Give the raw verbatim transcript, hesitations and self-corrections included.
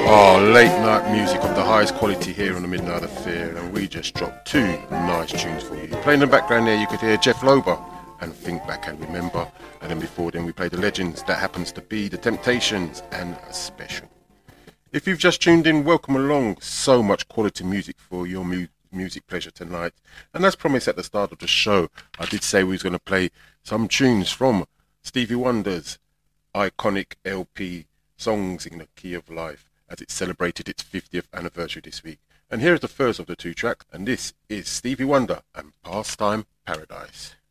Oh, late night music of the highest quality here on the Midnight Affair, and we just dropped two nice tunes for you. Playing in the background there, you could hear Jeff Lober and Think Back and Remember, and then before then we played the legends that happens to be the Temptations and a special. If you've just tuned in, welcome along. So much quality music for your mu- music pleasure tonight, and as promised at the start of the show, I did say we was going to play some tunes from Stevie Wonder's iconic L P Songs in the Key of Life, as it celebrated its fiftieth anniversary this week. And here is the first of the two tracks, and this is Stevie Wonder and Pastime Paradise.